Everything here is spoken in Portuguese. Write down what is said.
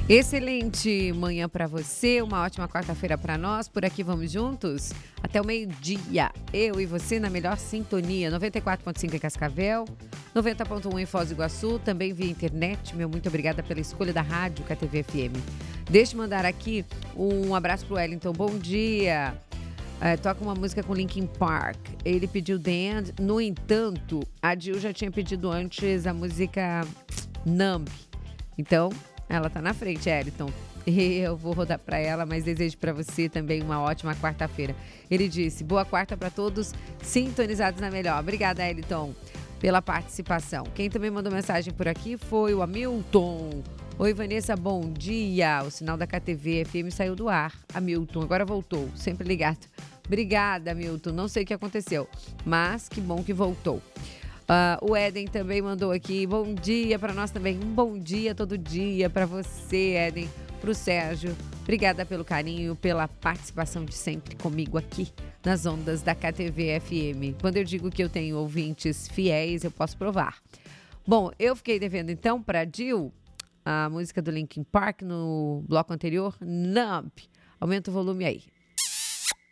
Excelente manhã para você, uma ótima quarta-feira para nós. Por aqui vamos juntos até o meio-dia. Eu e você na melhor sintonia, 94.5 em Cascavel, 90.1 em Foz do Iguaçu, também via internet. Meu muito obrigada pela escolha da rádio KTV FM. Deixa eu mandar aqui um abraço pro Wellington. Bom dia. Toca uma música com Linkin Park. Ele pediu The End. No entanto, a Jill já tinha pedido antes a música Numb. Então, ela tá na frente, Elton. Eu vou rodar para ela, mas desejo para você também uma ótima quarta-feira. Ele disse, boa quarta para todos sintonizados na melhor. Obrigada, Elton, pela participação. Quem também mandou mensagem por aqui foi o Hamilton. Oi, Vanessa, bom dia. O sinal da KTV FM saiu do ar. Hamilton, agora voltou, sempre ligado. Obrigada, Hamilton. Não sei o que aconteceu, mas que bom que voltou. O Éden também mandou aqui, bom dia para nós também, um bom dia todo dia para você, Éden, para o Sérgio, obrigada pelo carinho, pela participação de sempre comigo aqui nas ondas da KTV FM. Quando eu digo que eu tenho ouvintes fiéis, eu posso provar. Bom, eu fiquei devendo então para Jill a música do Linkin Park no bloco anterior, Numb. Aumenta o volume aí.